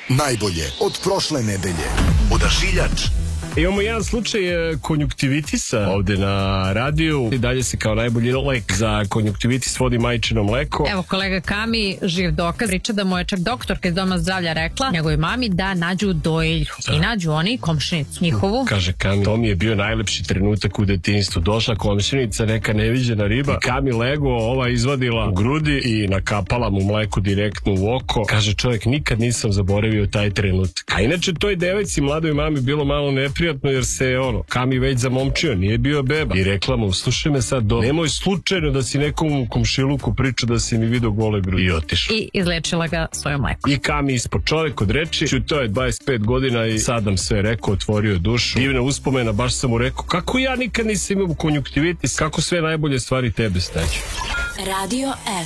Najbolje od prošle nedelje. Odašiljač. Imamo jedan slučaj konjuktivitisa ovde na radiju i dalje se kao najbolji lek za konjuktivitis vodi majčino mleko. Evo kolega Kami, živ dokaz, priča da mu je čak doktorka iz Doma zdravlja rekla njegovoj mami da nađu dojilju i nađu oni komšinicu njihovu. Kaže Kami, to mi je bio najlepši trenutak u detinjstvu. Došla komšinica, neka neviđena riba i Kami lego, ova izvadila u grudi i nakapala mu mleko direktno u oko. Kaže čovjek, nikad nisam zaboravio taj trenutak. A inače toj devojci, mladoj mami, bilo malo neprijatno jer se Kami već zamomčio, nije bio beba. I rekla mu, slušaj me sad dobro, nemoj slučajno da si nekom u komšiluku priča da si mi vidio gole grudi. I otišla. I izlečila ga svojom mlekom. I Kami ispod čovjek od reči, to je 25 godina i sad nam sve rekao, otvorio dušu. Divna uspomena, baš sam mu rekao, kako ja nikad nisam imao konjuktivitis, kako sve najbolje stvari tebe staću. Radio